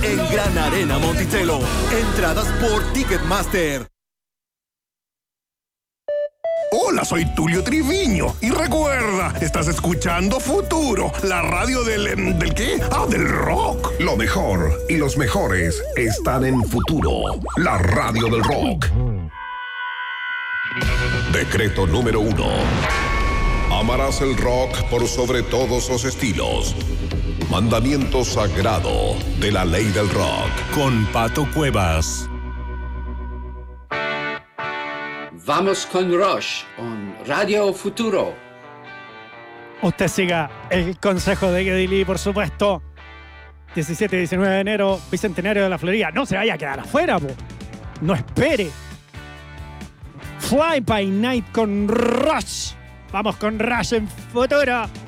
en Gran Arena Monticello. Entradas por Ticketmaster. Hola, soy Tulio Triviño. Y recuerda, estás escuchando Futuro, la radio ¿del qué? Del rock. Lo mejor y los mejores están en Futuro, la radio del rock. Decreto número 1. Amarás el rock por sobre todos los estilos. Mandamiento sagrado de la ley del rock. Con Pato Cuevas. Vamos con Rush, on Radio Futuro. Usted siga el consejo de Geddy Lee, por supuesto. 17 y 19 de enero, Bicentenario de la Florida. No se vaya a quedar afuera, po. No espere. Fly by Night con Rush. Vamos con Rush en Futuro.